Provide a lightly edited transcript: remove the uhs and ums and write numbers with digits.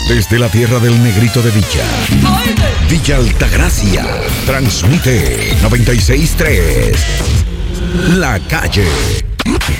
Desde la tierra del negrito de Villa, Villa Altagracia, transmite 96.3 La Calle.